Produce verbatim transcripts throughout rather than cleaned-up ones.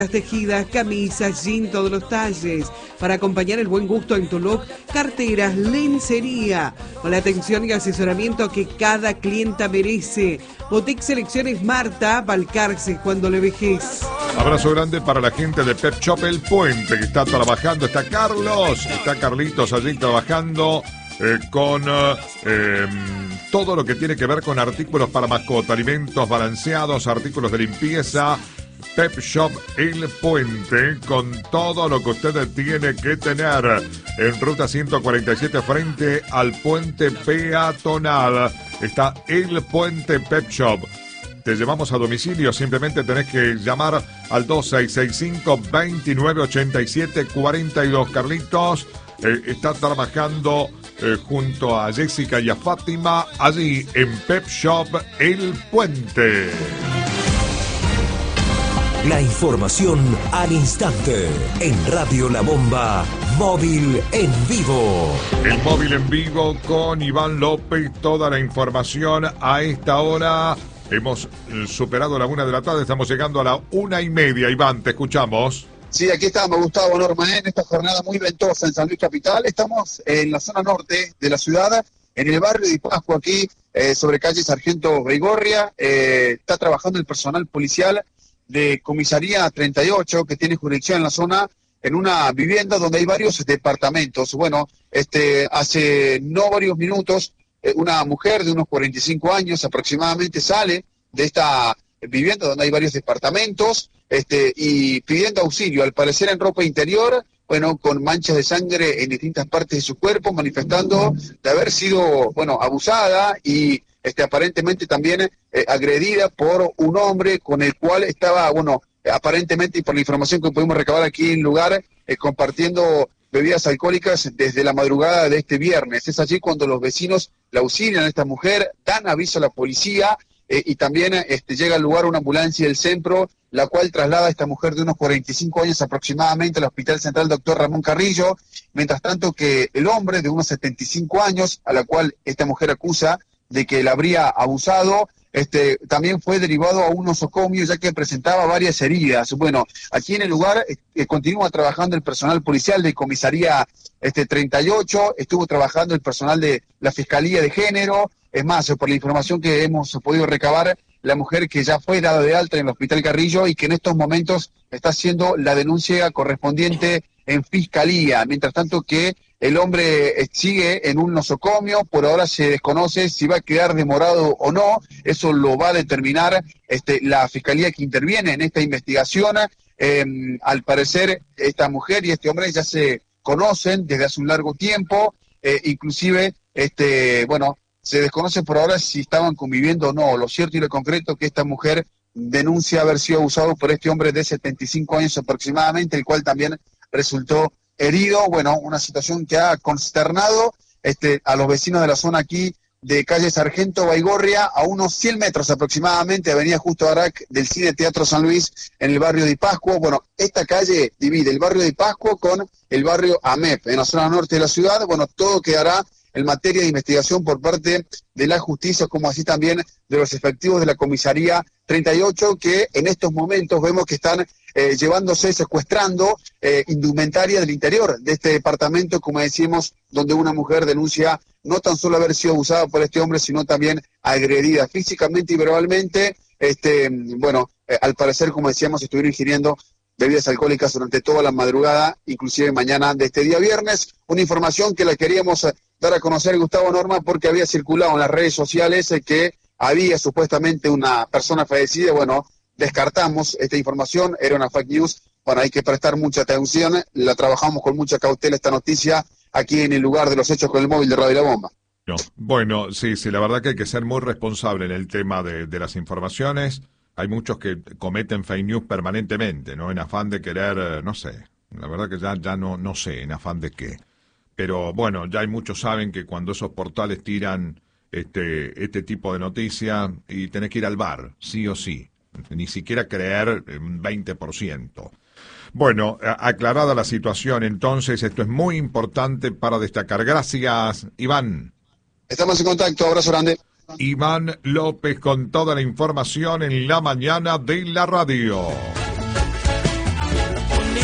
tejidas, camisas, jean, todos los talles, para acompañar el buen gusto en tu look, carteras, lencería, con la atención y asesoramiento que cada clienta merece. Boutique Selecciones Marta, Balcarce cuando le vejez. Abrazo grande para la gente de Pep Shop El Puente, que está trabajando, está Carlos, está Carlitos allí trabajando eh, con eh, eh, todo lo que tiene que ver con artículos para mascota, alimentos balanceados, artículos de limpieza. Pep Shop El Puente, con todo lo que usted tiene que tener en ruta ciento cuarenta y siete frente al puente peatonal. Está El Puente Pep Shop. Te llevamos a domicilio, simplemente tenés que llamar al dos seis seis cinco, dos nueve ocho siete cuatro dos. Carlitos eh, está trabajando eh, junto a Jessica y a Fátima allí en Pep Shop El Puente. La información al instante en Radio La Bomba, móvil en vivo. El móvil en vivo con Iván López, toda la información a esta hora. Hemos superado la una de la tarde, estamos llegando a la una y media. Iván, te escuchamos. Sí, aquí estamos, Gustavo Norma, en esta jornada muy ventosa en San Luis Capital. Estamos en la zona norte de la ciudad, en el barrio de Pascua, aquí eh, sobre calle Sargento Baigorria. Eh, está trabajando el personal policial de Comisaría treinta y ocho, que tiene jurisdicción en la zona, en una vivienda donde hay varios departamentos. Bueno, este, hace no varios minutos, eh, una mujer de unos cuarenta y cinco años aproximadamente sale de esta vivienda donde hay varios departamentos, este, y pidiendo auxilio, al parecer en ropa interior, bueno, con manchas de sangre en distintas partes de su cuerpo, manifestando de haber sido, bueno, abusada y Este, aparentemente también eh, agredida por un hombre con el cual estaba, bueno, aparentemente, y por la información que pudimos recabar aquí en el lugar, eh, compartiendo bebidas alcohólicas desde la madrugada de este viernes. Es allí cuando los vecinos la auxilian a esta mujer, dan aviso a la policía eh, y también este, llega al lugar una ambulancia del Sempro, la cual traslada a esta mujer de unos cuarenta y cinco años aproximadamente al Hospital Central Doctor Ramón Carrillo, mientras tanto que el hombre de unos setenta y cinco años, a la cual esta mujer acusa de que la habría abusado, este, también fue derivado a un nosocomio ya que presentaba varias heridas. Bueno, aquí en el lugar eh, continúa trabajando el personal policial de Comisaría este, treinta y ocho, estuvo trabajando el personal de la Fiscalía de Género. Es más, por la información que hemos podido recabar, la mujer que ya fue dada de alta en el Hospital Carrillo y que en estos momentos está haciendo la denuncia correspondiente en Fiscalía, mientras tanto que el hombre sigue en un nosocomio. Por ahora se desconoce si va a quedar demorado o no. Eso lo va a determinar este, la Fiscalía que interviene en esta investigación. Eh, al parecer, esta mujer y este hombre ya se conocen desde hace un largo tiempo. Eh, inclusive, este, bueno, se desconoce por ahora si estaban conviviendo o no. Lo cierto y lo concreto es que esta mujer denuncia haber sido abusado por este hombre de setenta y cinco años aproximadamente, el cual también resultó herido. Bueno, una situación que ha consternado este, a los vecinos de la zona aquí de calle Sargento Baigorria, a unos cien metros aproximadamente, avenida Justo Arac del Cine Teatro San Luis, en el barrio de Pascua. Bueno, esta calle divide el barrio de Pascua con el barrio AMEP, en la zona norte de la ciudad. Bueno, todo quedará en materia de investigación por parte de la justicia, como así también de los efectivos de la Comisaría treinta y ocho, que en estos momentos vemos que están eh, llevándose, secuestrando eh, indumentaria del interior de este departamento, como decimos, donde una mujer denuncia no tan solo haber sido abusada por este hombre, sino también agredida físicamente y verbalmente. Este, bueno, eh, al parecer, como decíamos, estuvieron ingiriendo bebidas alcohólicas durante toda la madrugada, inclusive mañana de este día viernes. Una información que la queríamos dar a conocer, Gustavo Norma, porque había circulado en las redes sociales eh, que había supuestamente una persona fallecida. Bueno, descartamos esta información, era una fake news. Bueno, hay que prestar mucha atención, la trabajamos con mucha cautela esta noticia aquí en el lugar de los hechos con el móvil de Radio La Bomba. No. Bueno, sí, sí, la verdad que hay que ser muy responsable en el tema de, de las informaciones. Hay muchos que cometen fake news permanentemente, ¿no? En afán de querer, no sé, la verdad que ya, ya no, no sé en afán de qué. Pero bueno, ya hay muchos saben que cuando esos portales tiran este, este tipo de noticias, y tenés que ir al bar, sí o sí. Ni siquiera creer un veinte por ciento. Bueno, aclarada la situación, entonces, esto es muy importante para destacar. Gracias, Iván. Estamos en contacto, abrazo grande. Iván López con toda la información en la mañana de la radio.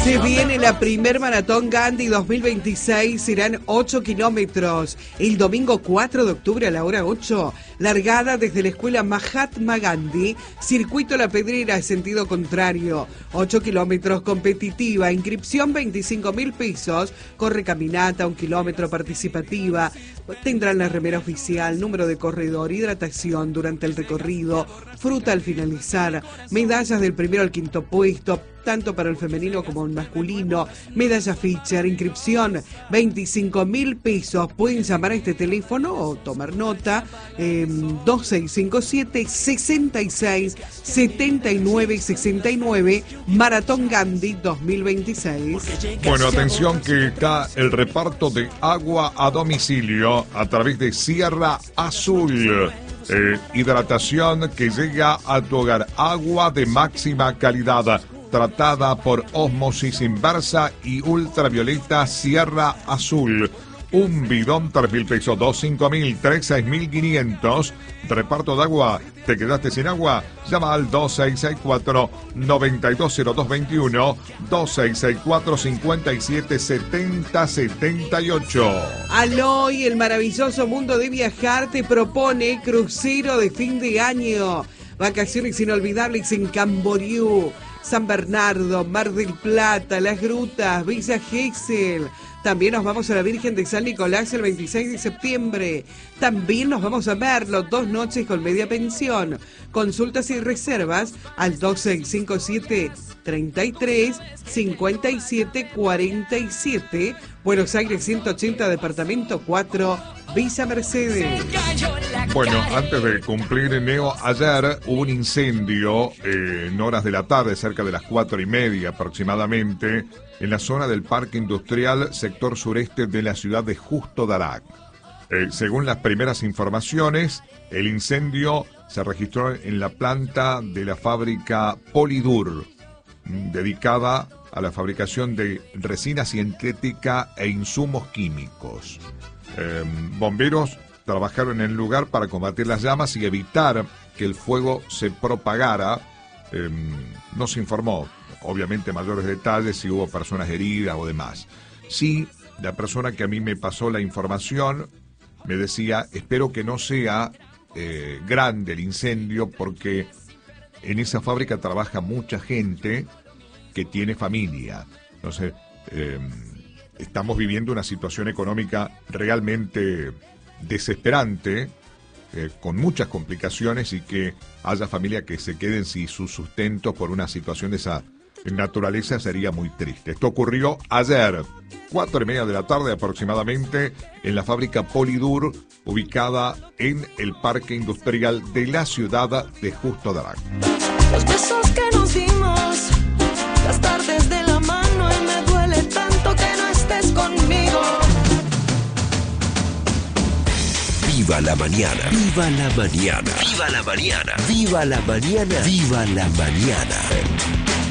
Se viene la primer Maratón Gandhi dos mil veintiséis, serán ocho kilómetros. El domingo cuatro de octubre a la hora ocho, largada desde la escuela Mahatma Gandhi, circuito La Pedrera, sentido contrario. ocho kilómetros competitiva, inscripción veinticinco mil pesos, corre caminata, un kilómetro participativa. Tendrán la remera oficial, número de corredor, hidratación durante el recorrido, fruta al finalizar, medallas del primero al quinto puesto, tanto para el femenino como el masculino, medalla feature, inscripción veinticinco mil pesos. Pueden llamar a este teléfono o tomar nota, eh, dos seis cinco siete, seis seis siete nueve seis nueve, Maratón Gandhi dos mil veintiséis. Bueno, atención que está el reparto de agua a domicilio a través de Sierra Azul. Eh, hidratación que llega a tu hogar, agua de máxima calidad, tratada por ósmosis inversa y ultravioleta. Sierra Azul. Un bidón, tres mil pesos, dos, cinco mil, tres, seis mil quinientos. Reparto de agua. ¿Te quedaste sin agua? Llama al dos seis seis cuatro, nueve dos cero dos dos uno, dos seis seis cuatro, cinco siete, siete cero siete ocho. Aloy, el maravilloso mundo de viajar, te propone crucero de fin de año. Vacaciones inolvidables en Camboriú, San Bernardo, Mar del Plata, Las Grutas, Villa Gesell. También nos vamos a la Virgen de San Nicolás el veintiséis de septiembre. También nos vamos a Merlo, dos noches con media pensión. Consultas y reservas al dos seis cinco siete, treinta y tres, cincuenta y siete, cuarenta y siete. Buenos Aires ciento ochenta, departamento cuatro, Villa Mercedes. Bueno, antes de cumplir enero, ayer hubo un incendio eh, en horas de la tarde, cerca de las cuatro y media aproximadamente, en la zona del Parque Industrial, sector sureste de la ciudad de Justo Darac. Eh, según las primeras informaciones, el incendio se registró en la planta de la fábrica Polidur, dedicada a la fabricación de resina sintética e insumos químicos. Eh, bomberos trabajaron en el lugar para combatir las llamas y evitar que el fuego se propagara. Eh, no se informó, obviamente, mayores detalles, si hubo personas heridas o demás. Sí, la persona que a mí me pasó la información me decía, espero que no sea eh, grande el incendio, porque en esa fábrica trabaja mucha gente que tiene familia. Entonces, eh, estamos viviendo una situación económica realmente desesperante, eh, con muchas complicaciones, y que haya familia que se queden sin su sustento por una situación de esa naturaleza sería muy triste. Esto ocurrió ayer, cuatro y media de la tarde aproximadamente, en la fábrica Polidur, ubicada en el Parque Industrial de la ciudad de Justo Darac. Los besos que nos dimos, las tardes de la mano, y me duele tanto que no estés conmigo. Viva la mañana, viva la mañana, viva la mañana, viva la mañana, viva la mañana.